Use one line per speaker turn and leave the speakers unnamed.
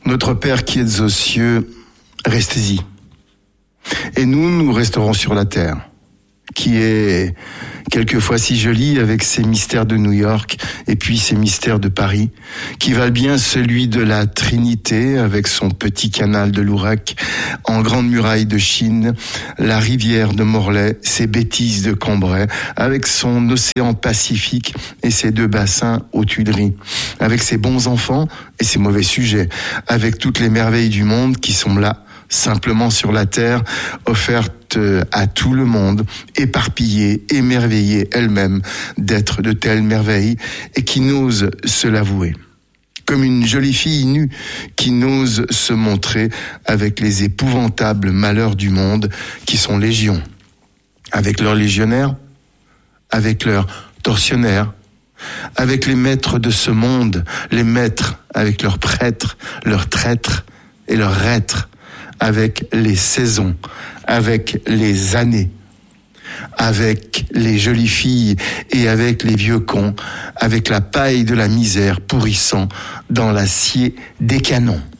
Notre Père qui êtes aux cieux, restez-y. Et nous resterons sur la terre, qui est quelquefois si jolie avec ses mystères de New York et puis ses mystères de Paris, qui valent bien celui de la Trinité avec son petit canal de Lourac, en grande muraille de Chine, la rivière de Morlaix, ses bêtises de Cambrai, avec son océan Pacifique et ses 2 bassins aux Tuileries, avec ses bons enfants et ses mauvais sujets, avec toutes les merveilles du monde qui sont là, simplement sur la terre, offerte à tout le monde, éparpillée, émerveillée elle-même d'être de telles merveilles et qui n'ose se l'avouer. Comme une jolie fille nue qui n'ose se montrer avec les épouvantables malheurs du monde qui sont légions, avec leurs légionnaires, avec leurs tortionnaires, avec les maîtres de ce monde, les maîtres avec leurs prêtres, leurs traîtres et leurs reîtres, avec les saisons, avec les années, avec les jolies filles et avec les vieux cons, avec la paille de la misère pourrissant dans l'acier des canons.